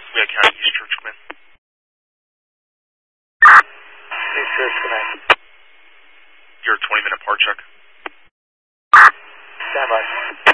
We got County East Church, come in. East Church, come in. You're a 20-minute part check. Stand by.